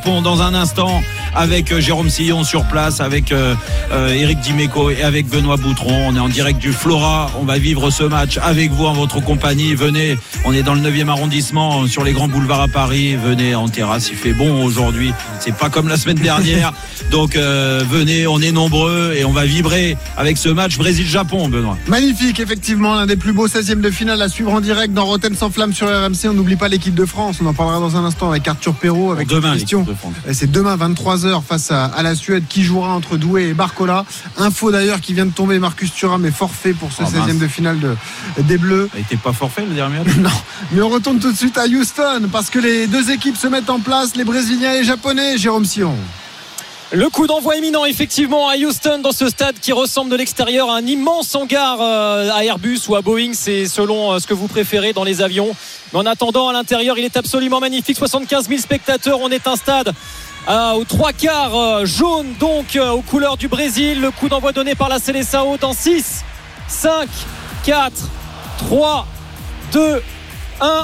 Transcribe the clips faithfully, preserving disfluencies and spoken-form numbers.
Dans un instant avec Jérôme Sillon sur place, avec euh, euh, Eric Dimeco et avec Benoît Boutron. On est en direct du Flora, on va vivre ce match avec vous en votre compagnie. Venez, on est dans le neuvième arrondissement sur les grands boulevards à Paris. Venez en terrasse, il fait bon aujourd'hui, c'est pas comme la semaine dernière. Donc euh, venez, on est nombreux et on va vibrer avec ce match Brésil-Japon, Benoît. Magnifique, effectivement, l'un des plus beaux seizièmes de finale à suivre en direct dans Rotten sans flamme sur R M C. On n'oublie pas l'équipe de France, on en parlera dans un instant avec Arthur Perrault, avec demain, question. C'est demain vingt-trois heures face à, à la Suède qui jouera entre Doué et Barcola. Info d'ailleurs qui vient de tomber, Marcus Thuram est forfait pour ce oh, seizième de finale de, des Bleus. Il n'était pas forfait le dernier match? Non, mais on retourne tout de suite à Houston parce que les deux équipes se mettent en place, les Brésiliens et les Japonais. Jérôme Sillon. Le coup d'envoi imminent effectivement à Houston, dans ce stade qui ressemble de l'extérieur à un immense hangar à Airbus ou à Boeing, c'est selon ce que vous préférez dans les avions. Mais en attendant, à l'intérieur, il est absolument magnifique. soixante-quinze mille spectateurs, on est un stade euh, aux trois quarts euh, jaune, donc euh, aux couleurs du Brésil. Le coup d'envoi donné par la Seleção dans six, cinq, quatre, trois, deux, un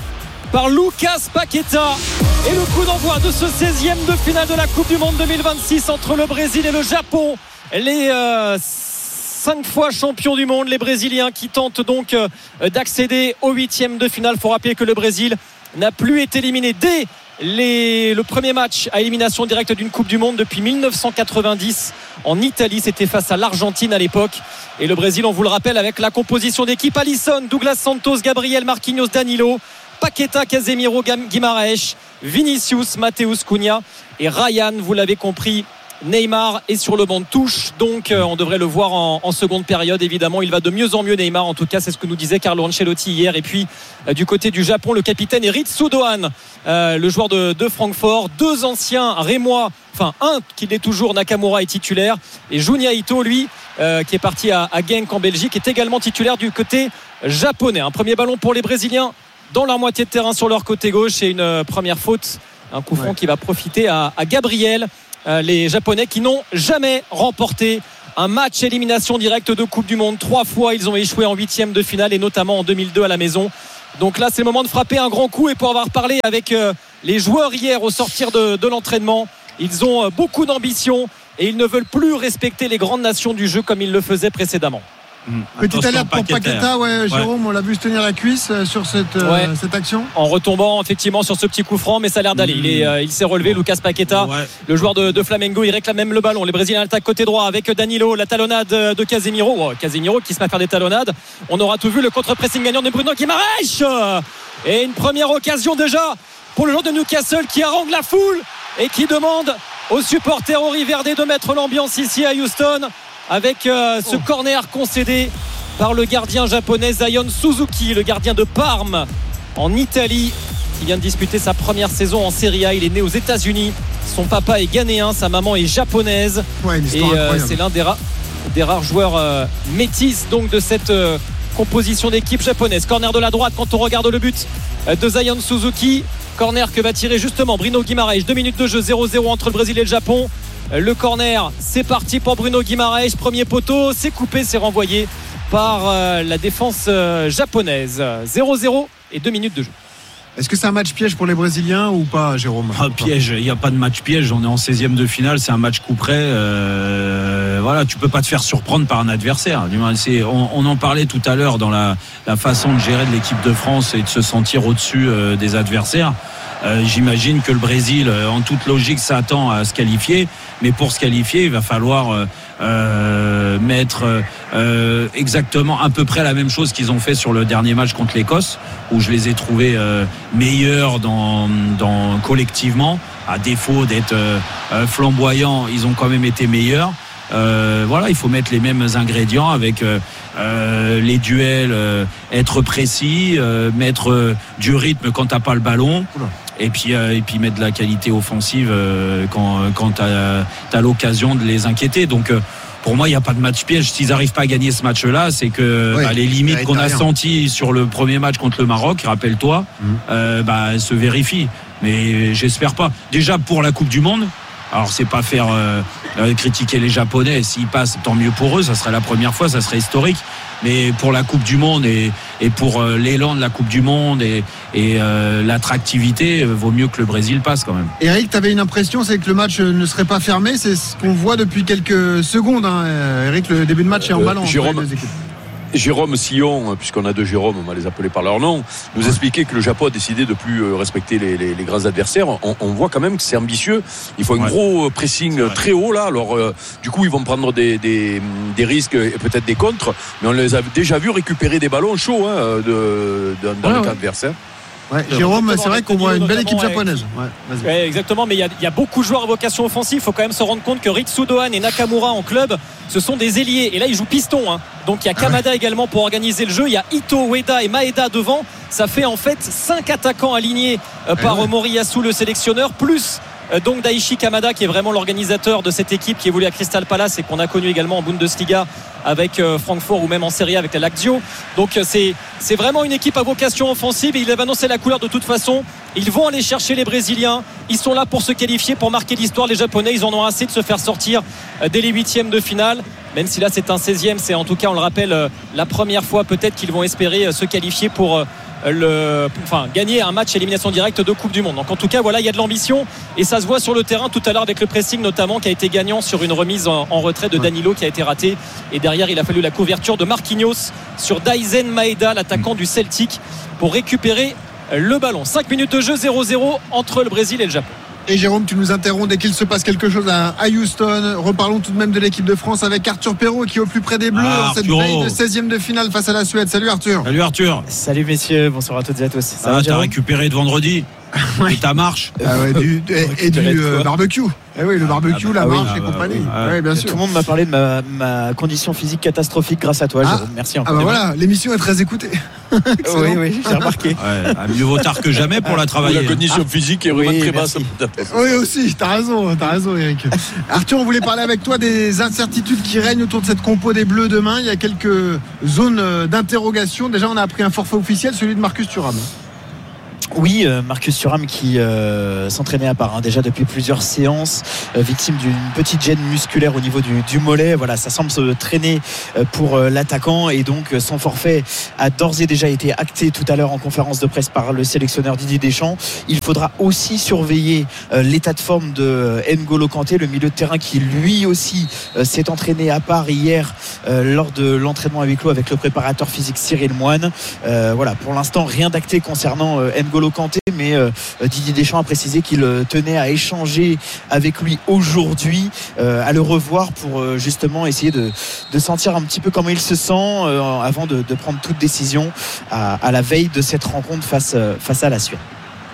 par Lucas Paqueta. Et le coup d'envoi de ce seizième de finale de la Coupe du Monde deux mille vingt-six entre le Brésil et le Japon. Les euh, cinq fois champions du monde, les Brésiliens qui tentent donc euh, d'accéder au huitième de finale. Il faut rappeler que le Brésil n'a plus été éliminé dès les, le premier match à élimination directe d'une Coupe du Monde depuis mille neuf cent quatre-vingt-dix en Italie. C'était face à l'Argentine à l'époque. Et le Brésil, on vous le rappelle, avec la composition d'équipe: Alisson, Douglas Santos, Gabriel, Marquinhos, Danilo, Paqueta, Casemiro, Guimaraes, Vinicius, Mateus Cunha et Ryan, vous l'avez compris, Neymar est sur le banc de touche, donc euh, on devrait le voir en, en seconde période. Évidemment, il va de mieux en mieux, Neymar, en tout cas c'est ce que nous disait Carlo Ancelotti hier. Et puis euh, du côté du Japon, le capitaine Ritsu Doan, euh, le joueur de, de Francfort, deux anciens rémois, enfin un qui l'est toujours, Nakamura est titulaire, et Junya Ito, lui euh, qui est parti à, à Genk en Belgique, est également titulaire du côté japonais. Un premier ballon pour les Brésiliens dans leur moitié de terrain sur leur côté gauche, et une première faute, un coup franc ouais. qui va profiter à, à Gabriel. Euh, les Japonais qui n'ont jamais remporté un match élimination directe de Coupe du Monde. Trois fois ils ont échoué en huitième de finale, et notamment en deux mille deux à la maison. Donc là c'est le moment de frapper un grand coup. Et pour avoir parlé avec euh, les joueurs hier au sortir de, de l'entraînement, ils ont euh, beaucoup d'ambition et ils ne veulent plus respecter les grandes nations du jeu comme ils le faisaient précédemment. Mmh. Petite alerte pour Paqueta, ouais, Jérôme, ouais. On l'a vu se tenir la cuisse sur cette, euh, ouais. cette action. En retombant effectivement sur ce petit coup franc, mais ça a l'air d'aller. Mmh. Il, est, euh, il s'est relevé, Lucas Paqueta, ouais. le joueur de, de Flamengo. Il réclame même le ballon. Les Brésiliens attaquent côté droit avec Danilo, la talonnade de Casemiro. Oh, Casemiro qui se met à faire des talonnades. On aura tout vu, le contre-pressing gagnant de Bruno Guimaraes. Et une première occasion déjà pour le joueur de Newcastle qui harangue la foule et qui demande aux supporters au Riverde de mettre l'ambiance ici à Houston, avec euh, ce oh. corner concédé par le gardien japonais Zion Suzuki, le gardien de Parme en Italie, qui vient de disputer sa première saison en Serie A. Il est né aux États-Unis, son papa est ghanéen, sa maman est japonaise, ouais, et euh, c'est l'un des, ra- des rares joueurs euh, métis donc de cette euh, composition d'équipe japonaise. Corner de la droite quand on regarde le but euh, de Zion Suzuki, corner que va tirer justement Bruno Guimaraes. Deux minutes de jeu, zéro zéro entre le Brésil et le Japon. Le corner, c'est parti pour Bruno Guimaraes, premier poteau, c'est coupé, c'est renvoyé par euh, la défense euh, japonaise. zéro zéro et deux minutes de jeu. Est-ce que c'est un match piège pour les Brésiliens ou pas, Jérôme? Ah, piège, il n'y a pas de match piège, on est en seizième de finale, c'est un match coup près. Euh, voilà, tu peux pas te faire surprendre par un adversaire. C'est, on, on en parlait tout à l'heure dans la, la façon de gérer de l'équipe de France et de se sentir au-dessus euh, des adversaires. Euh, j'imagine que le Brésil, euh, en toute logique, s'attend à se qualifier, mais pour se qualifier, il va falloir euh, euh, mettre euh, exactement à peu près la même chose qu'ils ont fait sur le dernier match contre l'Écosse, où je les ai trouvés euh, meilleurs dans, dans, collectivement, à défaut d'être euh, flamboyants, ils ont quand même été meilleurs. Euh, voilà, il faut mettre les mêmes ingrédients avec euh, euh, les duels, euh, être précis, euh, mettre euh, du rythme quand t'as pas le ballon. Oula. Et puis, euh, et puis mettre de la qualité offensive euh, quand, quand tu as l'occasion de les inquiéter. Donc euh, pour moi il n'y a pas de match piège. S'ils n'arrivent pas à gagner ce match là, c'est que ouais, bah, les limites qu'on a senties sur le premier match contre le Maroc, rappelle-toi, mmh. euh, bah, se vérifient. Mais j'espère pas. Déjà pour la Coupe du Monde, alors c'est pas faire euh, euh, critiquer les Japonais, s'ils passent tant mieux pour eux, ça serait la première fois, ça serait historique. mais pour la Coupe du Monde et, et pour euh, l'élan de la Coupe du Monde et, et euh, l'attractivité, euh, vaut mieux que le Brésil passe quand même. Eric, tu avais une impression, c'est que le match ne serait pas fermé, c'est ce qu'on voit depuis quelques secondes, hein. Eric, le début de match est en balance. Euh, Jérôme, Jérôme Sillon, puisqu'on a deux Jérôme, on va les appeler par leur nom, nous expliquait que le Japon a décidé de plus respecter les, les, les grands adversaires. On, on voit quand même que c'est ambitieux. Il faut un ouais. gros pressing très haut là. Alors euh, du coup, ils vont prendre des, des, des risques et peut-être des contres, mais on les a déjà vus récupérer des ballons chauds hein, de, de, dans ouais, le camp ouais. adversaire. Ouais, Jérôme, c'est vrai qu'on voit une belle équipe japonaise. Ouais, ouais, exactement, mais il y, y a beaucoup de joueurs à vocation offensive. Il faut quand même se rendre compte que Ritsu Dohan et Nakamura en club, ce sont des ailiers. Et là, ils jouent piston. Hein. Donc il y a Kamada ah ouais. également pour organiser le jeu. Il y a Ito, Ueda et Maeda devant. Ça fait en fait cinq attaquants alignés euh, par ouais. Moriyasu, le sélectionneur, plus euh, donc Daichi Kamada qui est vraiment l'organisateur de cette équipe qui évolue à Crystal Palace et qu'on a connu également en Bundesliga avec euh, Francfort ou même en Serie A avec la Lazio. Donc euh, c'est, c'est vraiment une équipe à vocation offensive et il avait annoncé la couleur de toute façon. Ils vont aller chercher les Brésiliens. Ils sont là pour se qualifier, pour marquer l'histoire. Les Japonais, ils en ont assez de se faire sortir euh, dès les huitièmes de finale. Même si là c'est un seizième, c'est en tout cas, on le rappelle, euh, la première fois peut-être qu'ils vont espérer euh, se qualifier pour euh, le, enfin, gagner un match élimination directe de Coupe du Monde. Donc en tout cas, voilà, il y a de l'ambition et ça se voit sur le terrain tout à l'heure avec le pressing notamment qui a été gagnant sur une remise en, en retrait de Danilo qui a été ratée. Et derrière, il a fallu la couverture de Marquinhos sur Daizen Maeda, l'attaquant du Celtic, pour récupérer le ballon. cinq minutes de jeu, zéro zéro entre le Brésil et le Japon. Et Jérôme, tu nous interromps dès qu'il se passe quelque chose à Houston. Reparlons tout de même de l'équipe de France avec Arthur Perrault qui est au plus près des Bleus ah, en cette veille de seizième de finale face à la Suède. Salut Arthur. Salut Arthur. Salut messieurs, bonsoir à toutes et à tous. Ça, ça va, t'as récupéré de vendredi et ta marche ah ouais, du, et, et du euh, barbecue. Eh oui, le barbecue, ah bah, la marche ah, et bah, compagnie. Ah, oui, bien sûr. Tout le monde m'a parlé de ma, ma condition physique catastrophique grâce à toi, ah, Jérôme. Merci encore. Ah bah voilà, l'émission est très écoutée. oui, oui, j'ai remarqué. Ouais, mieux vaut tard que jamais pour la travailler. La condition ah. physique est vraiment oui, très basse. Oui, aussi, t'as raison, t'as raison, Eric. Arthur, on voulait parler avec toi des incertitudes qui règnent autour de cette compo des Bleus demain. Il y a quelques zones d'interrogation. Déjà, on a appris un forfait officiel, celui de Marcus Thuram. Oui, euh, Marcus Thuram qui euh, s'entraînait à part hein, déjà depuis plusieurs séances, euh, victime d'une petite gêne musculaire au niveau du, du mollet. Voilà, ça semble se traîner euh, pour euh, l'attaquant et donc euh, son forfait a d'ores et déjà été acté tout à l'heure en conférence de presse par le sélectionneur Didier Deschamps. Il faudra aussi surveiller euh, l'état de forme de euh, N'Golo Kanté, le milieu de terrain qui lui aussi euh, s'est entraîné à part hier euh, lors de l'entraînement à huis clos avec le préparateur physique Cyril Moine. Euh, voilà, pour l'instant rien d'acté concernant euh, N'Golo Kanté, mais euh, Didier Deschamps a précisé qu'il euh, tenait à échanger avec lui aujourd'hui, euh, à le revoir pour euh, justement essayer de, de sentir un petit peu comment il se sent euh, avant de, de prendre toute décision à, à la veille de cette rencontre face, euh, face à la Suède.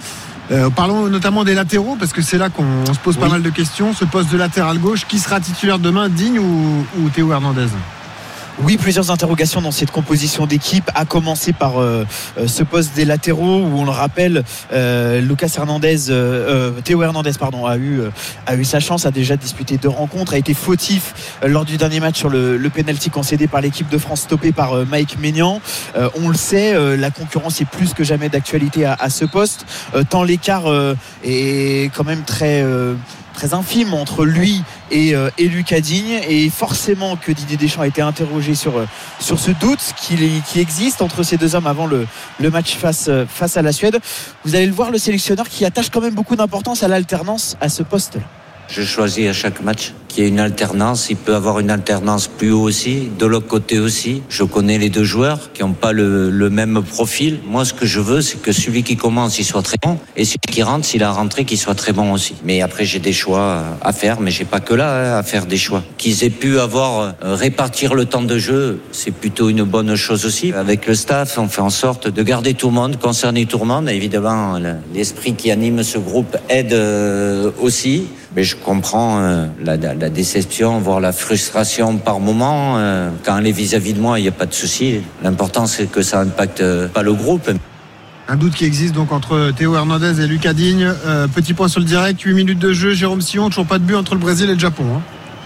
Euh, parlons notamment des latéraux parce que c'est là qu'on se pose oui. pas mal de questions. Ce poste de latéral gauche, qui sera titulaire demain, Digne ou, ou Théo Hernandez? Oui, plusieurs interrogations dans cette composition d'équipe, à commencer par euh, ce poste des latéraux où on le rappelle, euh, Lucas Hernandez, euh, euh, Théo Hernandez pardon, a eu euh, a eu sa chance, a déjà disputé deux rencontres, a été fautif euh, lors du dernier match sur le, le penalty concédé par l'équipe de France, stoppé par euh, Mike Maignan. Euh, on le sait, euh, la concurrence est plus que jamais d'actualité à, à ce poste, euh, tant l'écart euh, est quand même très euh, très infime entre lui et, euh, et Lucas Digne, et forcément que Didier Deschamps a été interrogé sur, sur ce doute qui, qui existe entre ces deux hommes avant le, le match face, face à la Suède. Vous allez le voir, le sélectionneur qui attache quand même beaucoup d'importance à l'alternance à ce poste-là. Je choisis à chaque match qu'il y ait une alternance. Il peut avoir une alternance plus haut aussi, de l'autre côté aussi. Je connais les deux joueurs qui n'ont pas le, le même profil. Moi, ce que je veux, c'est que celui qui commence, il soit très bon. Et celui qui rentre, s'il a rentré, qu'il soit très bon aussi. Mais après, j'ai des choix à faire. Mais j'ai pas que là hein, à faire des choix. Qu'ils aient pu avoir, euh, répartir le temps de jeu, c'est plutôt une bonne chose aussi. Avec le staff, on fait en sorte de garder tout le monde, concerner tout le monde. Évidemment, l'esprit qui anime ce groupe aide euh, aussi. Mais je comprends euh, la, la déception, voire la frustration par moment. Euh, quand elle est vis-à-vis de moi, il n'y a pas de souci. L'important, c'est que ça n'impacte pas le groupe. Un doute qui existe donc entre Théo Hernandez et Lucas Digne. Euh, petit point sur le direct, huit minutes de jeu. Jérôme Sillon, toujours pas de but entre le Brésil et le Japon. Hein.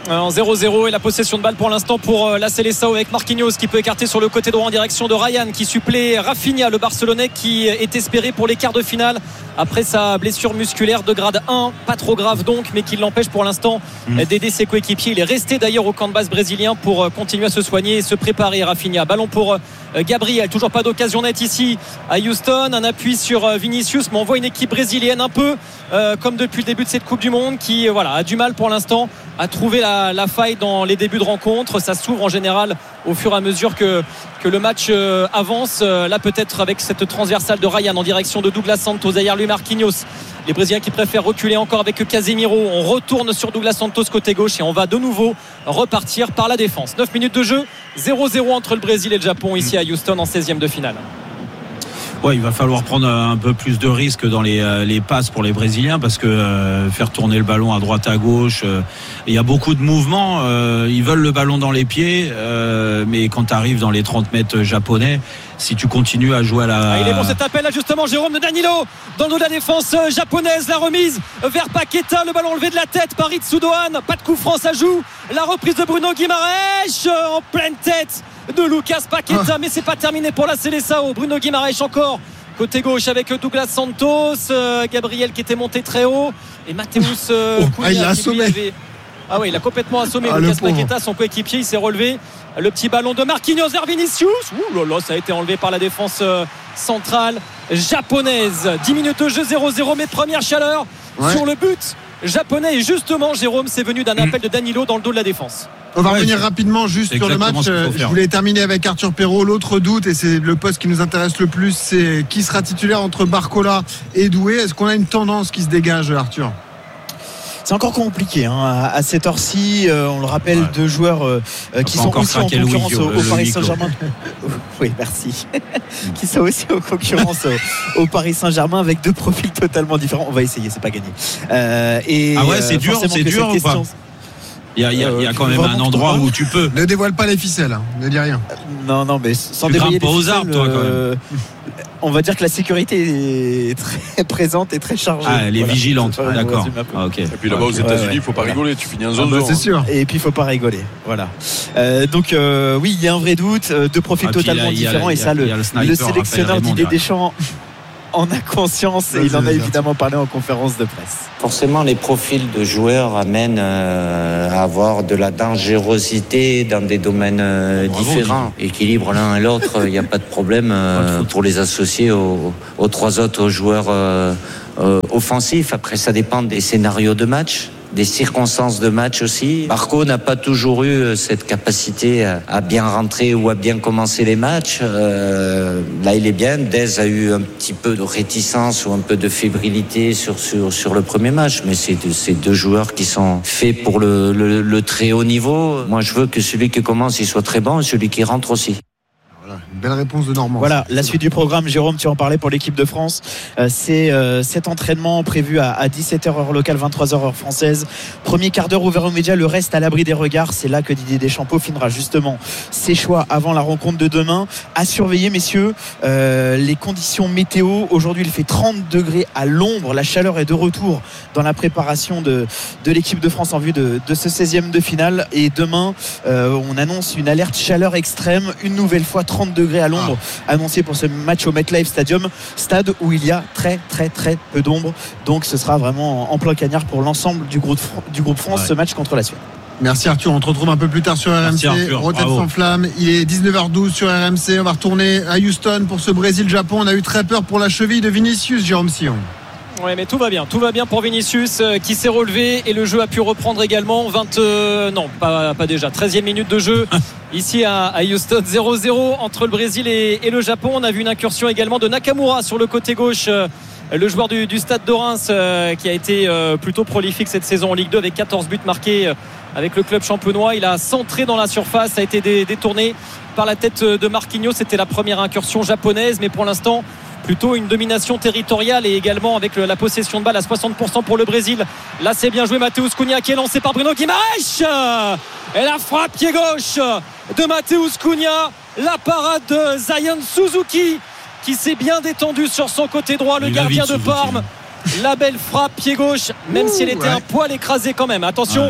En zéro zéro et la possession de balle pour l'instant pour la Seleção avec Marquinhos qui peut écarter sur le côté droit en direction de Ryan qui supplée Rafinha, le Barcelonais qui est espéré pour les quarts de finale après sa blessure musculaire de grade un, pas trop grave donc, mais qui l'empêche pour l'instant mmh. d'aider ses coéquipiers. Il est resté d'ailleurs au camp de base brésilien pour continuer à se soigner et se préparer. Rafinha, ballon pour Gabriel, toujours pas d'occasion nette ici à Houston, un appui sur Vinicius, mais on voit une équipe brésilienne un peu euh, comme depuis le début de cette Coupe du Monde qui euh, voilà, a du mal pour l'instant à trouver la, la faille dans les débuts de rencontre. Ça s'ouvre en général au fur et à mesure que, que le match euh, avance. Euh, là peut-être avec cette transversale de Ryan en direction de Douglas Santos, derrière lui Marquinhos. Les Brésiliens qui préfèrent reculer encore avec Casemiro. On retourne sur Douglas Santos côté gauche et on va de nouveau repartir par la défense. neuf minutes de jeu, zéro zéro entre le Brésil et le Japon ici à Houston en seizième de finale. Ouais, il va falloir prendre un peu plus de risques dans les, les passes pour les Brésiliens parce que euh, faire tourner le ballon à droite à gauche, euh, il y a beaucoup de mouvements. Euh, ils veulent le ballon dans les pieds, euh, mais quand tu arrives dans les trente mètres japonais, si tu continues à jouer à la... Ah, il est bon cet appel là justement, Jérôme de Danilo dans le dos de la défense japonaise, la remise vers Paqueta, le ballon enlevé de la tête par Itsudoan, pas de coup franc, ça joue, la reprise de Bruno Guimaraes en pleine tête de Lucas Paqueta, ah. mais c'est pas terminé pour la Seleção. Bruno Guimaraes encore côté gauche avec Douglas Santos, euh, Gabriel qui était monté très haut et Mateus euh, oh, Cunha, ah, il l'a assommé avait... ah oui, il a complètement assommé ah, Lucas Paqueta, son coéquipier, il s'est relevé. Le petit ballon de Marquinhos vers Vinicius. Ouh là là, ça a été enlevé par la défense euh, centrale japonaise. dix minutes de jeu, zéro zéro, mais première chaleur ouais. sur le but japonais. Et justement, Jérôme, c'est venu d'un appel de Danilo dans le dos de la défense. On va ouais, revenir rapidement juste sur le match. Je voulais terminer avec Arthur Perrault. L'autre doute, et c'est le poste qui nous intéresse le plus, c'est qui sera titulaire entre Barcola et Doué. Est-ce qu'on a une tendance qui se dégage, Arthur ? C'est encore compliqué hein. À cette heure-ci, euh, on le rappelle, ouais. deux joueurs euh, qui sont aussi en concurrence Louis, au, au Paris Saint-Germain. Oui, merci. qui sont aussi en concurrence au, au Paris Saint-Germain avec deux profils totalement différents. On va essayer, c'est pas gagné. Euh, et ah ouais, c'est dur, c'est dur ou pas ? Il y a, il y a, il y a quand même un endroit où tu peux. Ne dévoile pas les ficelles, hein. Ne dis rien. Non, non, mais sans tu dévoiler les ficelles. Pas aux arbres, toi, quand même. Euh, on va dire que la sécurité est très présente et très chargée. Ah, elle est voilà. vigilante, ah, d'accord. Ah, okay. Et puis là-bas aux États-Unis, il ouais, ouais. faut pas rigoler. Tu finis en zone. Ah, bah, c'est sûr. Et puis il faut pas rigoler. Voilà. Euh, donc euh, oui, il y a un vrai doute. Deux profils ah, totalement là, différents. A, et ça, le, le, sniper, le sélectionneur Didier Deschamps en a conscience et il en a évidemment parlé en conférence de presse. Forcément, les profils de joueurs amènent euh, à avoir de la dangerosité dans des domaines euh, Bravo, différents. Dieu. Équilibre l'un et l'autre, il n'y a pas de problème euh, pour les associer aux, aux trois autres joueurs euh, euh, offensifs. Après, ça dépend des scénarios de match, des circonstances de match aussi. Barco n'a pas toujours eu cette capacité à bien rentrer ou à bien commencer les matchs. Euh, là, il est bien. Dez a eu un petit peu de réticence ou un peu de fébrilité sur, sur, sur le premier match. Mais c'est, c'est deux joueurs qui sont faits pour le, le, le très haut niveau. Moi, je veux que celui qui commence, il soit très bon et celui qui rentre aussi. Une belle réponse de Normand. Voilà, la suite du programme, Jérôme, tu en parlais pour l'équipe de France. Euh, c'est euh, cet entraînement prévu à, à dix-sept heures heure locale, vingt-trois heures heure française. Premier quart d'heure ouvert aux médias, le reste à l'abri des regards. C'est là que Didier Deschamps peaufinera justement ses choix avant la rencontre de demain. À surveiller, messieurs, euh, les conditions météo. Aujourd'hui, il fait trente degrés à l'ombre. La chaleur est de retour dans la préparation de, de l'équipe de France en vue de, de ce seizième de finale. Et demain, euh, on annonce une alerte chaleur extrême. Une nouvelle fois, trente degrés à l'ombre ah. annoncé pour ce match au MetLife Stadium, stade où il y a très très très peu d'ombre, donc ce sera vraiment en plein cagnard pour l'ensemble du groupe, du groupe France ouais. ce match contre la Suède. Merci Arthur, on te retrouve un peu plus tard sur R M C. Rotten sans flamme, il est dix-neuf heures douze sur R M C. On va retourner à Houston pour ce Brésil-Japon. On a eu très peur pour la cheville de Vinicius, Jérôme Sillon. Ouais, mais tout va bien, tout va bien pour Vinicius euh, qui s'est relevé et le jeu a pu reprendre également. vingt euh, non, pas, pas déjà. treizième minute de jeu ici à, à Houston, zéro zéro entre le Brésil et, et le Japon. On a vu une incursion également de Nakamura sur le côté gauche. Euh, le joueur du, du Stade de Reims euh, qui a été euh, plutôt prolifique cette saison en Ligue deux avec quatorze buts marqués euh, avec le club champenois. Il a centré dans la surface, a été dé, détourné par la tête de Marquinhos. C'était la première incursion japonaise, mais pour l'instant plutôt une domination territoriale et également avec la possession de balle à soixante pour cent pour le Brésil. Là c'est bien joué, Mateus Cunha qui est lancé par Bruno Guimaraes et la frappe pied gauche de Mateus Cunha, la parade de Zion Suzuki qui s'est bien détendu sur son côté droit, le gardien de Parme. La belle frappe pied gauche, même Ouh, si elle était ouais. un poil écrasée quand même. Attention, ouais.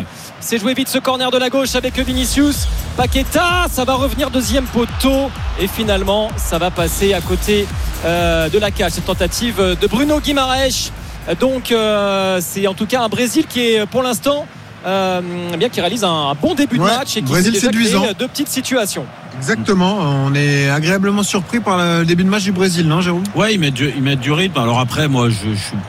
c'est joué vite ce corner de la gauche avec Vinicius. Paqueta, ça va revenir deuxième poteau et finalement ça va passer à côté euh, de la cage. Cette tentative de Bruno Guimaraes. Donc euh, c'est en tout cas un Brésil qui est pour l'instant euh, bien qui réalise un, un bon début de ouais, match et qui Brésil s'est déjà séduisant. créé deux petites situations. Exactement, on est agréablement surpris par le début de match du Brésil, non Jérôme? Ouais, ils mettent du, ils mettent du rythme. Alors après, moi je, je suis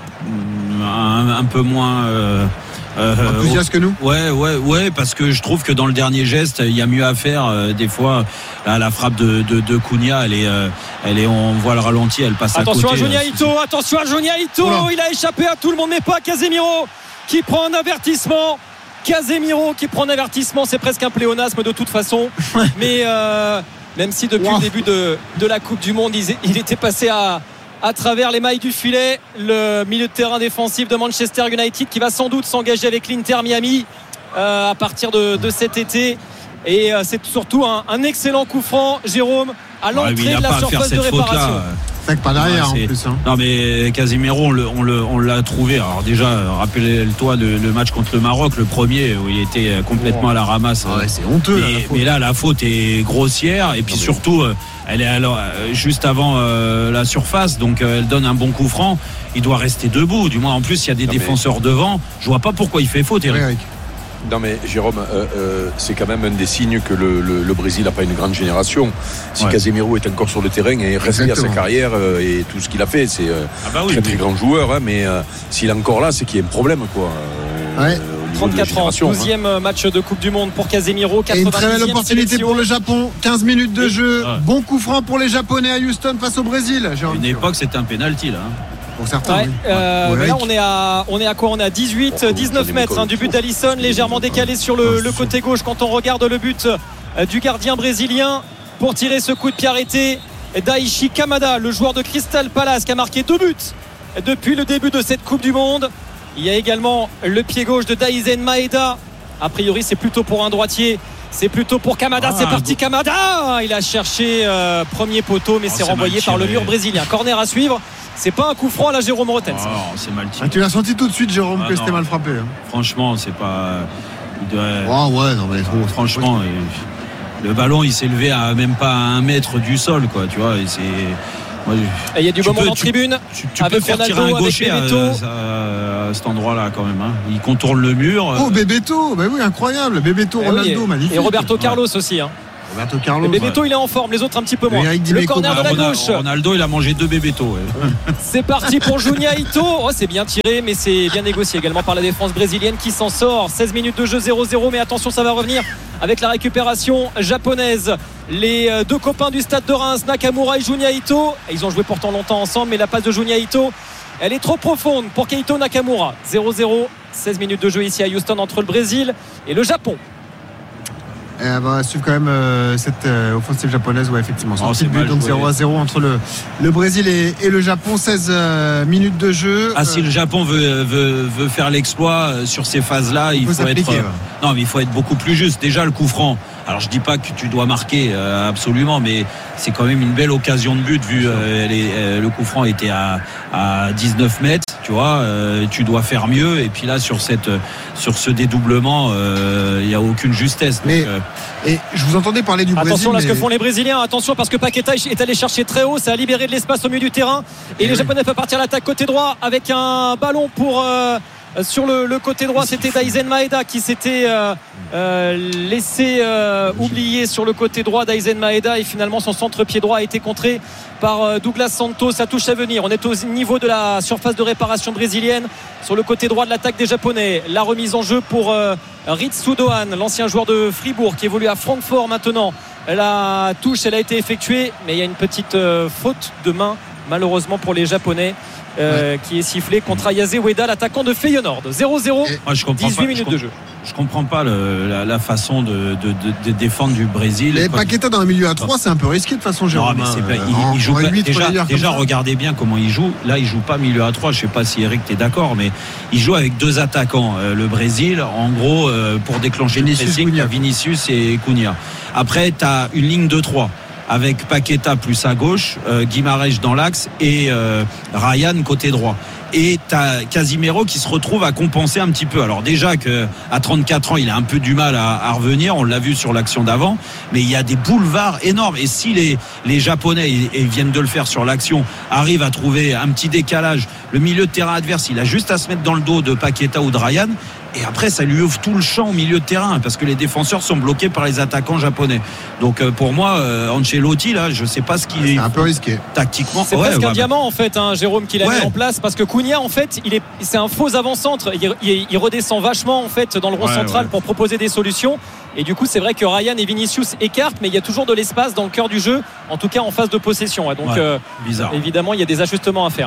un, un peu moins euh, Euh, enthousiaste que nous. Ouais, ouais, ouais, parce que je trouve que dans le dernier geste, il y a mieux à faire. Euh, des fois, là, la frappe de, de, de Cunha, elle est, euh, elle est, on voit le ralenti, elle passe attention à côté. Attention à Jonia Ito, attention à Jonia Ito, il a échappé à tout le monde, mais pas Casemiro qui prend un avertissement. Casemiro qui prend un avertissement, c'est presque un pléonasme de toute façon. Mais euh, même si depuis wow. le début de, de la Coupe du Monde, il, il était passé à à travers les mailles du filet, le milieu de terrain défensif de Manchester United qui va sans doute s'engager avec l'Inter Miami euh, à partir de, de cet été. Et euh, c'est surtout un, un excellent coup franc, Jérôme, à l'entrée ouais, de la surface de réparation. C'est pas derrière ouais, en plus. Hein. Non mais Casemiro, on, le, on, le, on l'a trouvé. Alors déjà, rappelle-toi le, le match contre le Maroc, le premier où il était complètement oh. à la ramasse. Ouais, c'est honteux. Mais, là, mais là, la faute est grossière. Et puis non, surtout, mais... elle est alors juste avant euh, la surface, donc euh, elle donne un bon coup franc. Il doit rester debout. Du moins, en plus, il y a des non, défenseurs mais... devant. Je vois pas pourquoi il fait faute, Eric. Oui, Eric. Non mais Jérôme, euh, euh, c'est quand même un des signes que le, le, le Brésil n'a pas une grande génération. Si ouais. Casemiro est encore sur le terrain et resté à sa carrière euh, et tout ce qu'il a fait, c'est euh, ah bah oui, très oui. très grand joueur, hein, mais euh, s'il est encore là, c'est qu'il y a un problème quoi. Euh, ouais. trente-quatre ans, douzième hein. match de Coupe du Monde pour Casemiro. Et une très belle opportunité sélection. Pour le Japon. quinze minutes de jeu. Ouais. Bon coup franc pour les Japonais à Houston face au Brésil. À une époque, c'était un penalty là. Hein. Pour certains, ouais, oui. euh, ouais. Là on est à on est à quoi on est à dix-huit dix-neuf mètres hein, du but d'Alisson, légèrement décalé sur le, le côté gauche quand on regarde le but euh, du gardien brésilien pour tirer ce coup de pied arrêté. Daichi Kamada, le joueur de Crystal Palace qui a marqué deux buts depuis le début de cette Coupe du Monde. Il y a également le pied gauche de Daizen Maeda. A priori c'est plutôt pour un droitier. C'est plutôt pour Kamada, ah, c'est parti Kamada. Il a cherché euh, premier poteau mais oh, c'est renvoyé par le mur brésilien. Corner à suivre. C'est pas un coup franc là Jérôme Rotens. Oh, c'est mal tiré. Ah, tu l'as senti tout de suite Jérôme ah, que non. c'était mal frappé. Hein. Franchement c'est pas. Il doit... Oh ouais non mais trop. Franchement il... le ballon il s'est levé à même pas à un mètre du sol quoi tu vois et c'est. Moi, je... Il y a du moment en tribune. Tu, tu avec peux faire Ronaldo, tirer un gaucher à, à, à cet endroit-là quand même. Hein. Il contourne le mur. Oh Bebeto, bah oui incroyable. Bebeto, eh Ronaldo, oui, et, magnifique. Et Roberto Carlos ouais. aussi. Hein. Roberto Carlos. Bebeto ouais. il est en forme, les autres un petit peu moins. Le corner de la gauche. Ronaldo il a mangé deux Bebeto. Ouais. C'est parti pour Jonia Ito. Oh, c'est bien tiré, mais c'est bien négocié également par la défense brésilienne qui s'en sort. seize minutes de jeu zéro zéro, mais attention ça va revenir avec la récupération japonaise. Les deux copains du stade de Reims, Nakamura et Jonia Ito, ils ont joué pourtant longtemps ensemble, mais la passe de Jonia Ito elle est trop profonde pour Keito Nakamura. Zéro zéro, seize minutes de jeu ici à Houston entre le Brésil et le Japon. Et elle va suivre quand même euh, cette euh, offensive japonaise. Ouais, effectivement. C'est oh, un but, donc zéro à zéro entre le, le Brésil et, et le Japon. seize euh, minutes de jeu. Ah, euh, si le Japon veut, veut, veut faire l'exploit sur ces phases-là, il, il faut être. Euh, ouais. Non, mais il faut être beaucoup plus juste. Déjà, le coup franc. Alors, je dis pas que tu dois marquer euh, absolument, mais c'est quand même une belle occasion de but vu euh, les, euh, le coup franc était à, à dix-neuf mètres. Tu vois, euh, tu dois faire mieux. Et puis là, sur cette, sur ce dédoublement, il euh, n'y a aucune justesse. Donc, mais, euh, et je vous entendais parler du Brésil. Attention là, mais... ce que font les Brésiliens. Attention parce que Paqueta est allé chercher très haut. Ça a libéré de l'espace au milieu du terrain. Et, et les oui. Japonais peuvent partir à l'attaque côté droit avec un ballon pour. Euh, Sur le, le côté droit, c'était Daizen Maeda qui s'était euh, euh, laissé euh, oublier sur le côté droit. Daizen Maeda et finalement son centre-pied droit a été contré par euh, Douglas Santos. Ça touche à venir. On est au niveau de la surface de réparation brésilienne sur le côté droit de l'attaque des Japonais. La remise en jeu pour euh, Ritsu Dohan, l'ancien joueur de Fribourg qui évolue à Francfort maintenant. La touche, elle a été effectuée, mais il y a une petite euh, faute de main malheureusement pour les Japonais. Euh, ouais. Qui est sifflé contre Ayase Ueda, l'attaquant de Feyenoord. Zéro zéro, dix-huit minutes de jeu. Je comprends pas le, la, la façon de, de, de, de défendre du Brésil. Les Paqueta dans le milieu à trois, c'est un peu risqué de façon Jérôme. Non, mais c'est pas, il, il joue pas, déjà, déjà regardez bien comment il joue. Là, il joue pas milieu à trois. Je sais pas si Eric t'es d'accord, mais il joue avec deux attaquants. Euh, le Brésil, en gros, euh, pour déclencher Vinicius, le pressing, Vinicius et Cunha. Après, tu as une ligne de trois avec Paqueta plus à gauche, euh, Guimarães dans l'axe et euh, Ryan côté droit. Et t'as Casimiro qui se retrouve à compenser un petit peu. Alors déjà qu'à trente-quatre ans, il a un peu du mal à, à revenir. On l'a vu sur l'action d'avant. Mais il y a des boulevards énormes. Et si les, les Japonais, et, et viennent de le faire sur l'action, arrivent à trouver un petit décalage, le milieu de terrain adverse, il a juste à se mettre dans le dos de Paqueta ou de Ryan. Et après, ça lui ouvre tout le champ au milieu de terrain parce que les défenseurs sont bloqués par les attaquants japonais. Donc euh, pour moi, euh, Ancelotti, là, je sais pas ce qu'il est. C'est un peu risqué. Tactiquement, c'est ouais, presque ouais, un ouais. diamant en fait, hein, Jérôme, qu'il a ouais. mis en place parce que Cunha, en fait, il est, c'est un faux avant-centre. Il, il, il redescend vachement en fait dans le rond ouais, central ouais. pour proposer des solutions. Et du coup, c'est vrai que Ryan et Vinicius écartent, mais il y a toujours de l'espace dans le cœur du jeu, en tout cas en phase de possession. Donc, ouais, euh, bizarre. Évidemment, il y a des ajustements à faire.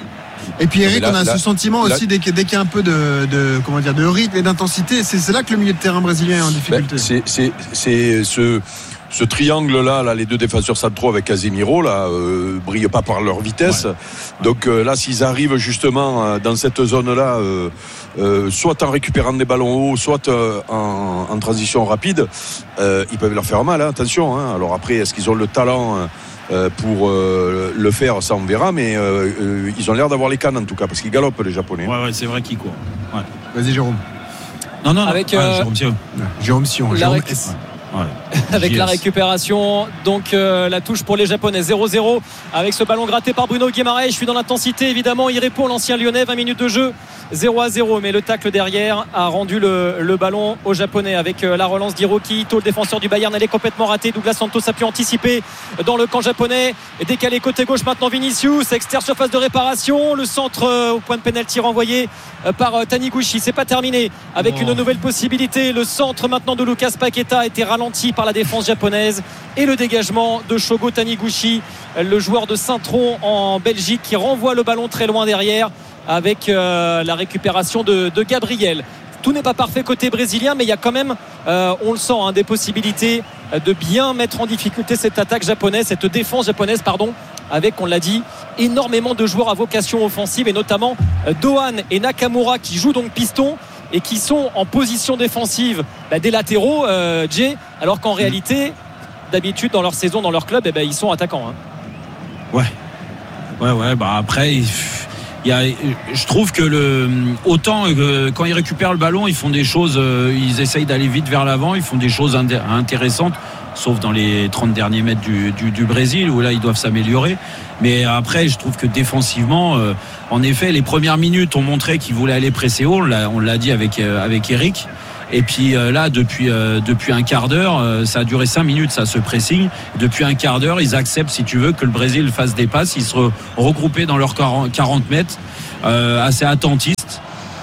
Et puis Eric, là, on a là, ce sentiment là, aussi dès qu'il y a un peu de, de comment dire de rythme et d'intensité, c'est, c'est là que le milieu de terrain brésilien est en difficulté. Ben, c'est, c'est, c'est ce, ce triangle là, là, les deux défenseurs centraux avec Casemiro là, euh, brillent pas par leur vitesse. Ouais. Donc euh, là, s'ils arrivent justement euh, dans cette zone là, euh, euh, soit en récupérant des ballons hauts, soit euh, en, en transition rapide, euh, ils peuvent leur faire mal. Hein, attention. Hein. Alors après, est-ce qu'ils ont le talent euh, Euh, pour euh, le faire, ça on verra, mais euh, euh, ils ont l'air d'avoir les cannes en tout cas parce qu'ils galopent les Japonais. Ouais, ouais, c'est vrai qu'ils courent. Ouais. Vas-y Jérôme. Non, non, non. Avec ah, euh, Jérôme Sion. Jérôme Sion. La, Jérôme réc... S. Ouais. Avec J S. la récupération, donc euh, la touche pour les Japonais, zéro zéro avec ce ballon gratté par Bruno Guimarães. Je suis dans l'intensité évidemment, il répond l'ancien lyonnais, vingt minutes de jeu, zéro à zéro, mais le tacle derrière a rendu le, le ballon aux Japonais avec euh, la relance d'Hiroki Ito, le défenseur du Bayern. Elle est complètement ratée. Douglas Santos a pu anticiper dans le camp japonais, décalé côté gauche maintenant Vinicius, extérieur surface de réparation, le centre euh, au point de pénalty renvoyé euh, par euh, Taniguchi. C'est pas terminé avec oh. une nouvelle possibilité. Le centre maintenant de Lucas Paqueta a été ralenti par la défense japonaise et le dégagement de Shogo Taniguchi, le joueur de Saint-Tron en Belgique, qui renvoie le ballon très loin derrière avec euh, la récupération de, de Gabriel. Tout n'est pas parfait côté brésilien, mais il y a quand même, euh, on le sent, hein, des possibilités de bien mettre en difficulté cette attaque japonaise, cette défense japonaise, pardon, avec, on l'a dit, énormément de joueurs à vocation offensive et notamment euh, Dohan et Nakamura qui jouent donc piston et qui sont en position défensive bah, des latéraux, euh, Jay, alors qu'en réalité, d'habitude dans leur saison, dans leur club, eh ben, ils sont attaquants. Hein. Ouais, ouais, ouais. Bah après, il y a, je trouve que le, autant euh, quand ils récupèrent le ballon, ils font des choses, euh, ils essayent d'aller vite vers l'avant, ils font des choses indé- intéressantes. Sauf dans les trente derniers mètres du, du, du Brésil où là ils doivent s'améliorer. Mais après je trouve que défensivement euh, en effet les premières minutes ont montré qu'ils voulaient aller presser haut, on l'a, on l'a dit avec, euh, avec Eric. Et puis euh, là depuis, euh, depuis un quart d'heure euh, ça a duré cinq minutes ça ce pressing. Depuis un quart d'heure ils acceptent si tu veux que le Brésil fasse des passes. Ils se re- regroupaient dans leurs quarante mètres euh, assez attentistes.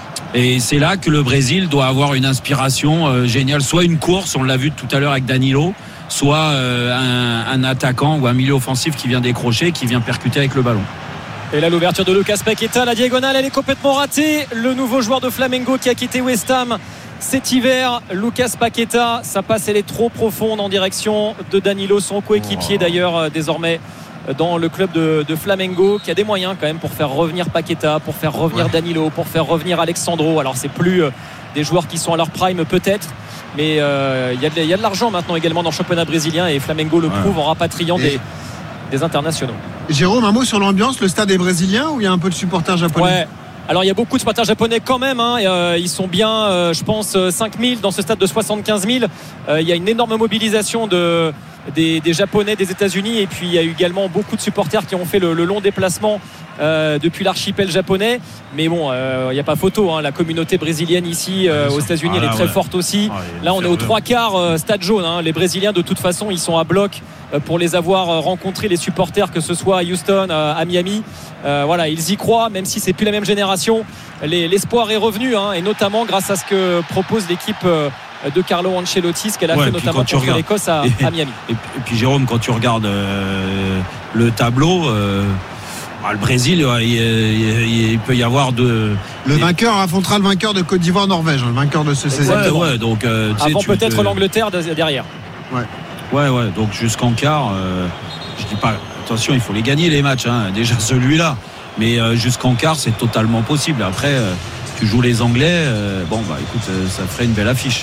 Et c'est là que le Brésil doit avoir une inspiration euh, géniale, soit une course, on l'a vu tout à l'heure avec Danilo, soit euh, un, un attaquant ou un milieu offensif qui vient décrocher, qui vient percuter avec le ballon. Et là l'ouverture de Lucas Paqueta, la diagonale elle est complètement ratée. Le nouveau joueur de Flamengo qui a quitté West Ham cet hiver, Lucas Paqueta, sa passe elle est trop profonde en direction de Danilo, son coéquipier d'ailleurs euh, désormais dans le club de, de Flamengo, qui a des moyens quand même pour faire revenir Paqueta, pour faire revenir ouais. Danilo, pour faire revenir Alexandro. Alors c'est plus euh, des joueurs qui sont à leur prime peut-être, mais il euh, y, y a de l'argent maintenant également dans le championnat brésilien et Flamengo le ouais. prouve en rapatriant et... des, des internationaux. Jérôme, un mot sur l'ambiance, le stade est brésilien ou il y a un peu de supporters japonais? Ouais. Alors il y a beaucoup de supporters japonais quand même, hein. Et, euh, ils sont bien euh, je pense cinq mille dans ce stade de soixante-quinze mille. Euh, il y a une énorme mobilisation de Des, des Japonais des États-Unis et puis il y a eu également beaucoup de supporters qui ont fait le, le long déplacement euh, depuis l'archipel japonais, mais bon il euh, n'y a pas photo, hein. La communauté brésilienne ici euh, aux États-Unis ah, là, elle est très ouais. forte aussi ah, là on est aux trois quarts euh, stade jaune, hein. Les Brésiliens de toute façon ils sont à bloc euh, pour les avoir euh, rencontrés, les supporters, que ce soit à Houston, euh, à Miami, euh, voilà ils y croient même si c'est plus la même génération. Les, l'espoir est revenu, hein, et notamment grâce à ce que propose l'équipe euh, de Carlo Ancelotti, ce qu'elle a ouais, fait notamment contre regardes, l'Écosse à, et, à Miami. Et, et puis Jérôme, quand tu regardes euh, le tableau, euh, bah, le Brésil, il, il, il peut y avoir de. Le vainqueur affrontera le vainqueur de Côte d'Ivoire-Norvège, le vainqueur de ce seizième. Ouais, ouais, donc, euh, avant sais, peut-être peux... l'Angleterre derrière. Ouais, ouais, ouais. Donc jusqu'en quart, euh, je dis pas. Attention, il faut les gagner les matchs. Hein, déjà celui-là, mais euh, jusqu'en quart, c'est totalement possible. Après, euh, tu joues les Anglais. Euh, bon, bah écoute, euh, ça ferait une belle affiche.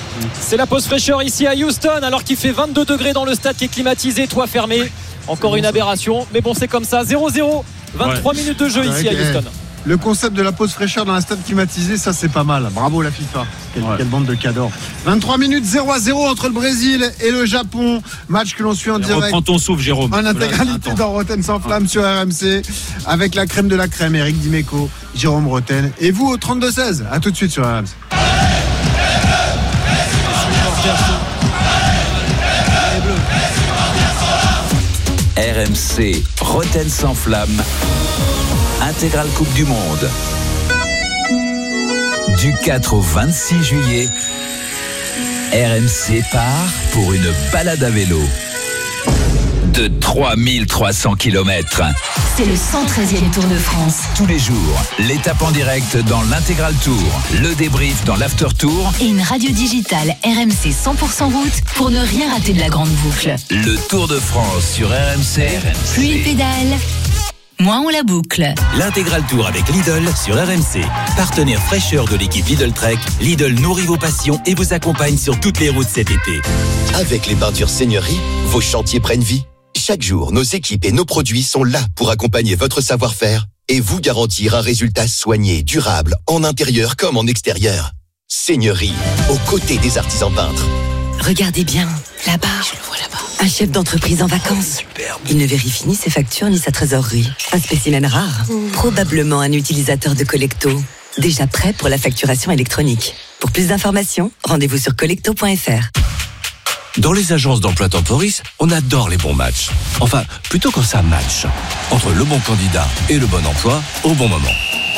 C'est la pause fraîcheur ici à Houston, alors qu'il fait vingt-deux degrés dans le stade qui est climatisé, toit fermé. Encore une aberration, mais bon, c'est comme ça. zéro zéro, vingt-trois ouais. minutes de jeu ici à Houston. Le concept de la pause fraîcheur dans un stade climatisé, ça c'est pas mal. Bravo la FIFA. Quelle, ouais. quelle bande de cadors. vingt-trois minutes zéro à zéro entre le Brésil et le Japon. Match que l'on suit en et direct. Reprends ton souffle, Jérôme. En intégralité dans Roten sans flamme sur R M C. Avec la crème de la crème, Eric Dimeco, Jérôme Roten. Et vous au trente-deux seize. A tout de suite sur R M C. R M C, Roten sans flamme. Intégrale Coupe du Monde. Du quatre au vingt-six juillet, R M C part pour une balade à vélo de trois mille trois cents kilomètres. C'est le cent treizième Tour de France. Tous les jours, l'étape en direct dans l'Intégral Tour, le débrief dans l'After Tour et une radio digitale R M C cent pour cent route pour ne rien rater de la grande boucle. Le Tour de France sur R M C. R M C. Plus il pédale, moins on la boucle. L'Intégral Tour avec Lidl sur R M C. Partenaire fraîcheur de l'équipe Lidl Trek, Lidl nourrit vos passions et vous accompagne sur toutes les routes cet été. Avec les peintures Seigneurie, vos chantiers prennent vie. Chaque jour, nos équipes et nos produits sont là pour accompagner votre savoir-faire et vous garantir un résultat soigné, durable, en intérieur comme en extérieur. Seigneurie, aux côtés des artisans peintres. Regardez bien, là-bas, je le vois là-bas. Un chef d'entreprise en vacances. Superbe. Il ne vérifie ni ses factures ni sa trésorerie. Un spécimen rare. Mmh. Probablement un utilisateur de Collecto. Déjà prêt pour la facturation électronique. Pour plus d'informations, rendez-vous sur collecto point f r. Dans les agences d'emploi Temporis, on adore les bons matchs. Enfin, plutôt quand ça match. Entre le bon candidat et le bon emploi, au bon moment.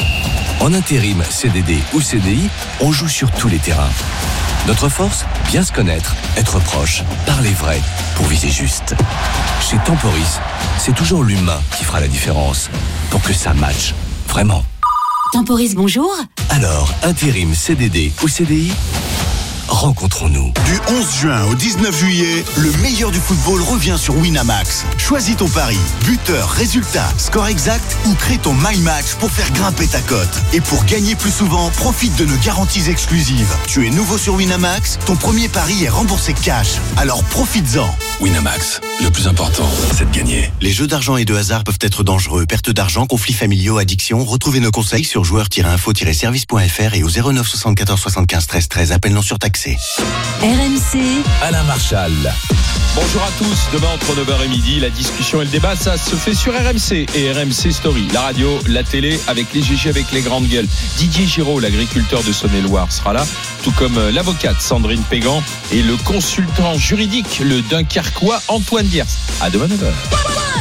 En intérim, C D D ou C D I, on joue sur tous les terrains. Notre force, bien se connaître, être proche, parler vrai, pour viser juste. Chez Temporis, c'est toujours l'humain qui fera la différence, pour que ça matche, vraiment. Temporis, bonjour. Alors, intérim, C D D ou C D I, rencontrons-nous. Du onze juin au dix-neuf juillet, le meilleur du football revient sur Winamax. Choisis ton pari, buteur, résultat, score exact ou crée ton My Match pour faire grimper ta cote. Et pour gagner plus souvent, profite de nos garanties exclusives. Tu es nouveau sur Winamax, ton premier pari est remboursé cash. Alors profites-en. Winamax, le plus important, c'est de gagner. Les jeux d'argent et de hasard peuvent être dangereux. Perte d'argent, conflits familiaux, addiction. Retrouvez nos conseils sur joueurs tiret info tiret service point f r et au zéro neuf soixante-quatorze soixante-quinze treize treize. Appel non surtaxé. R M C. Alain Marchal. Bonjour à tous. Demain entre neuf heures et midi, la discussion et le débat, ça se fait sur R M C et R M C Story. La radio, la télé, avec les G G, avec les grandes gueules. Didier Giraud, l'agriculteur de Saône-et-Loire, sera là, tout comme l'avocate Sandrine Pégan et le consultant juridique, le Dunkerquois Antoine Diers. À demain neuf heures.